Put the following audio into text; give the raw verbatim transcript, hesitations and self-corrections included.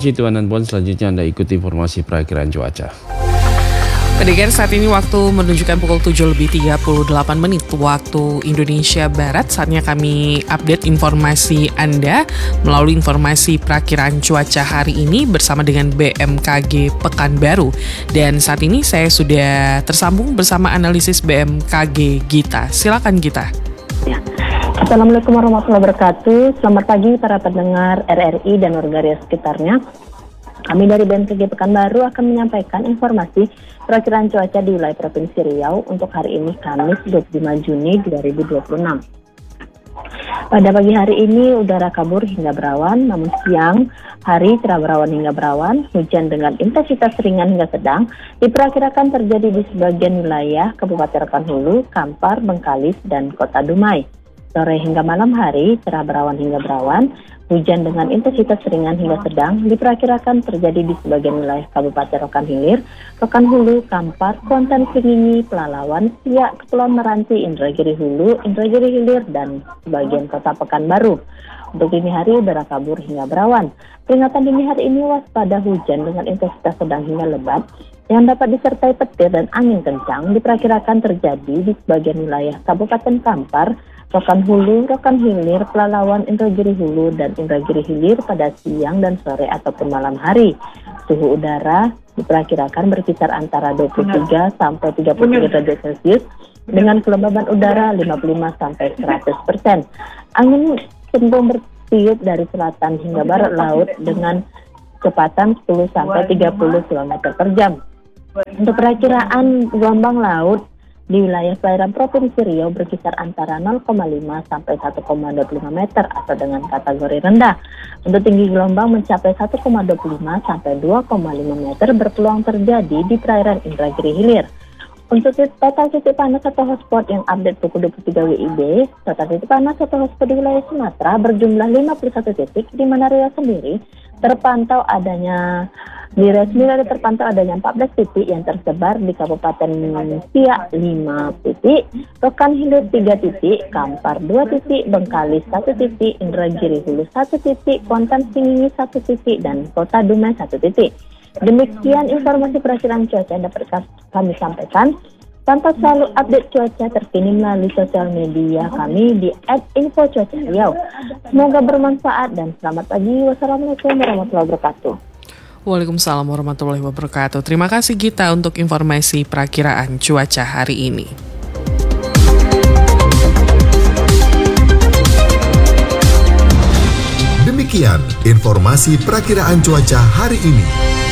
Suci Tuan dan Puan, selanjutnya Anda ikuti informasi perakiraan cuaca. Pendengar, saat ini waktu menunjukkan pukul tujuh lebih tiga puluh delapan menit waktu Indonesia Barat. Saatnya kami update informasi Anda melalui informasi perakiraan cuaca hari ini bersama dengan B M K G Pekanbaru. Dan saat ini saya sudah tersambung bersama analisis B M K G Gita. Silakan Gita. Ya. Assalamualaikum warahmatullahi wabarakatuh. Selamat pagi para pendengar R R I dan warga sekitarnya. Kami dari B M K G Pekanbaru akan menyampaikan informasi perakiraan cuaca di wilayah Provinsi Riau untuk hari ini Kamis dua puluh lima Juni dua ribu dua puluh enam. Pada pagi hari ini udara kabur hingga berawan, namun siang hari cerah berawan hingga berawan, hujan dengan intensitas ringan hingga sedang diperkirakan terjadi di sebagian wilayah Kabupaten Rokan Hulu, Kampar, Bengkalis, dan Kota Dumai. Sore hingga malam hari, cerah berawan hingga berawan, hujan dengan intensitas ringan hingga sedang diperkirakan terjadi di sebagian wilayah Kabupaten Rokan Hilir, Rokan Hulu, Kampar, Konten Singingi, Pelalawan, Siak, Kepulauan Meranti, Indragiri Hulu, Indragiri Hilir, dan sebagian Kota Pekanbaru. Untuk dini hari udara kabur hingga berawan. Peringatan dini hari ini waspada hujan dengan intensitas sedang hingga lebat yang dapat disertai petir dan angin kencang diperkirakan terjadi di sebagian wilayah Kabupaten Kampar, Rokan Hulu, Rokan Hilir, Pelalawan, Indragiri Hulu, dan Indragiri Hilir pada siang dan sore ataupun malam hari. Suhu udara diperkirakan berkisar antara dua puluh tiga sampai tiga puluh tiga derajat Celcius dengan kelembaban udara lima puluh lima sampai seratus persen. Angin cenderung bertiup dari selatan hingga barat laut dengan kecepatan sepuluh sampai tiga puluh kilometer per jam. Untuk perakiraan gelombang laut di wilayah perairan Provinsi Riau berkisar antara nol koma lima sampai satu koma dua puluh lima meter atau dengan kategori rendah. Untuk tinggi gelombang mencapai satu koma dua puluh lima sampai dua koma lima meter berpeluang terjadi di perairan Indragiri Hilir. Untuk total titik panas atau hotspot yang update pukul dua puluh tiga W I B, total titik panas atau hotspot di wilayah Sumatera berjumlah lima puluh satu titik, di mana Riau sendiri terpantau adanya Di resmi ada terpantau adanya empat belas titik yang tersebar di Kabupaten Siak lima titik, Rokan Hilir tiga titik, Kampar dua titik, Bengkalis satu titik, Indragiri Hulu satu titik, Konten Singingi satu titik, dan Kota Dumai satu titik. Demikian informasi perakiraan cuaca yang dapat kami sampaikan. Pantau selalu update cuaca terkini melalui sosial media kami di et info cuaca riau. Semoga bermanfaat dan selamat pagi. Wassalamualaikum warahmatullahi wabarakatuh. Waalaikumsalam warahmatullahi wabarakatuh. Terima kasih Gita untuk informasi perakiraan cuaca hari ini. Demikian informasi perakiraan cuaca hari ini.